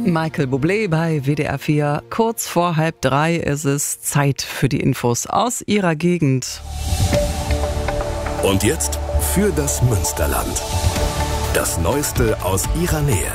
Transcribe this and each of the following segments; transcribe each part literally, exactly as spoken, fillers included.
Michael Bublé bei W D R vier. Kurz vor halb drei ist es Zeit für die Infos aus Ihrer Gegend. Und jetzt für das Münsterland. Das Neueste aus Ihrer Nähe.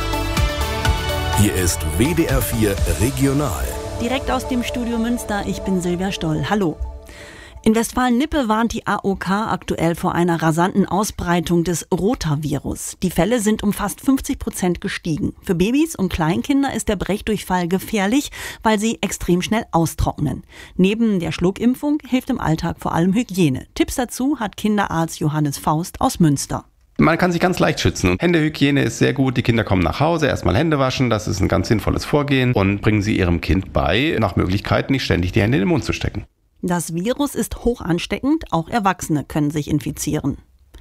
Hier ist W D R vier Regional. Direkt aus dem Studio Münster, ich bin Silvia Stoll. Hallo. In Westfalen-Lippe warnt die A O K aktuell vor einer rasanten Ausbreitung des Rotavirus. Die Fälle sind um fast fünfzig Prozent gestiegen. Für Babys und Kleinkinder ist der Brechdurchfall gefährlich, weil sie extrem schnell austrocknen. Neben der Schluckimpfung hilft im Alltag vor allem Hygiene. Tipps dazu hat Kinderarzt Johannes Faust aus Münster. Man kann sich ganz leicht schützen. Händehygiene ist sehr gut. Die Kinder kommen nach Hause, erstmal Hände waschen. Das ist ein ganz sinnvolles Vorgehen. Und bringen Sie Ihrem Kind bei, nach Möglichkeit nicht ständig die Hände in den Mund zu stecken. Das Virus ist hoch ansteckend, auch Erwachsene können sich infizieren.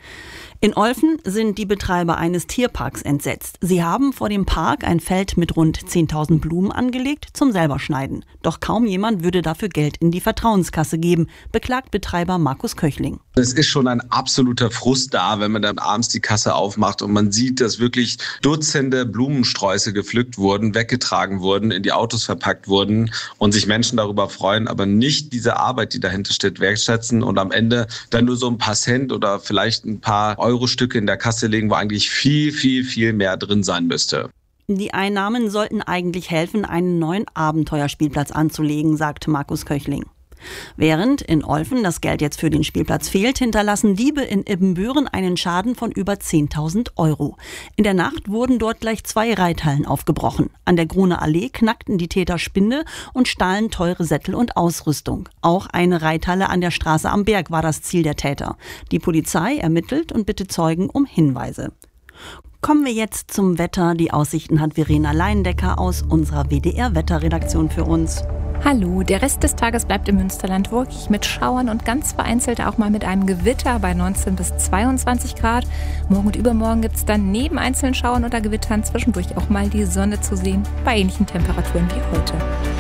In Olfen sind die Betreiber eines Tierparks entsetzt. Sie haben vor dem Park ein Feld mit rund zehntausend Blumen angelegt zum Selberschneiden. Doch kaum jemand würde dafür Geld in die Vertrauenskasse geben, beklagt Betreiber Markus Köchling. Es ist schon ein absoluter Frust da, wenn man dann abends die Kasse aufmacht und man sieht, dass wirklich Dutzende Blumensträuße gepflückt wurden, weggetragen wurden, in die Autos verpackt wurden und sich Menschen darüber freuen, aber nicht diese Arbeit, die dahinter steht, wertschätzen und am Ende dann nur so ein paar Cent oder vielleicht ein paar Euro-Stücke in der Kasse legen, wo eigentlich viel, viel, viel mehr drin sein müsste. Die Einnahmen sollten eigentlich helfen, einen neuen Abenteuerspielplatz anzulegen, sagte Markus Köchling. Während in Olfen das Geld jetzt für den Spielplatz fehlt, hinterlassen Diebe in Ibbenbüren einen Schaden von über zehntausend Euro. In der Nacht wurden dort gleich zwei Reithallen aufgebrochen. An der Gruner Allee knackten die Täter Spinde und stahlen teure Sättel und Ausrüstung. Auch eine Reithalle an der Straße am Berg war das Ziel der Täter. Die Polizei ermittelt und bittet Zeugen um Hinweise. Kommen wir jetzt zum Wetter. Die Aussichten hat Verena Leindecker aus unserer W D R-Wetterredaktion für uns. Hallo, der Rest des Tages bleibt im Münsterland wolkig mit Schauern und ganz vereinzelt auch mal mit einem Gewitter bei neunzehn bis zweiundzwanzig Grad. Morgen und übermorgen gibt es dann neben einzelnen Schauern oder Gewittern zwischendurch auch mal die Sonne zu sehen, bei ähnlichen Temperaturen wie heute.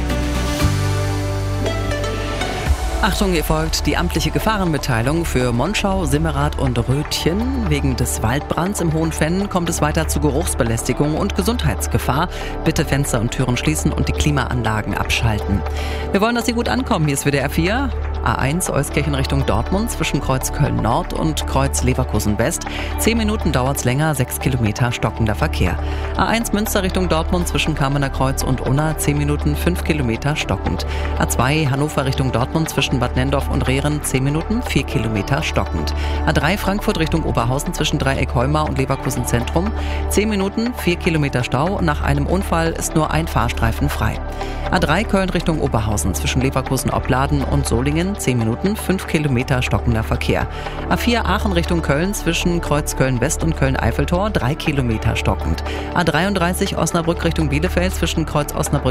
Achtung, ihr folgt die amtliche Gefahrenmitteilung für Monschau, Simmerath und Rötchen. Wegen des Waldbrands im Hohenfenn kommt es weiter zu Geruchsbelästigung und Gesundheitsgefahr. Bitte Fenster und Türen schließen und die Klimaanlagen abschalten. Wir wollen, dass Sie gut ankommen. Hier ist W D R vier. A eins Euskirchen Richtung Dortmund zwischen Kreuz Köln-Nord und Kreuz Leverkusen-West. Zehn Minuten dauert's länger, sechs Kilometer stockender Verkehr. A eins Münster Richtung Dortmund zwischen Kamener Kreuz und Unna, zehn Minuten, fünf Kilometer stockend. A zwei Hannover Richtung Dortmund zwischen Bad Nendorf und Rehren, zehn Minuten, vier Kilometer stockend. A drei Frankfurt Richtung Oberhausen zwischen Dreieck-Heumar und Leverkusen Zentrum, zehn Minuten, vier Kilometer Stau. Nach einem Unfall ist nur ein Fahrstreifen frei. A drei Köln Richtung Oberhausen zwischen Leverkusen-Opladen und Solingen, zehn Minuten, fünf Kilometer stockender Verkehr. A vier Aachen Richtung Köln zwischen Kreuz Köln-West und Köln-Eiffeltor, drei Kilometer stockend. A dreiunddreißig Osnabrück Richtung Bielefeld zwischen Kreuz Osnabrück